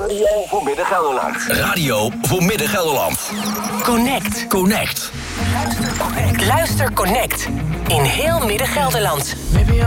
Radio voor Midden-Gelderland. Radio voor Midden-Gelderland. Connect. Luister Connect. In heel Midden-Gelderland.